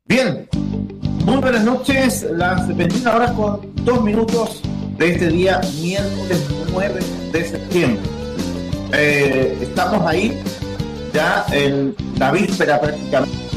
Bien, muy buenas noches, las 21 horas con 2 minutos de este día, miércoles 9 de septiembre. Estamos ahí ya en la víspera prácticamente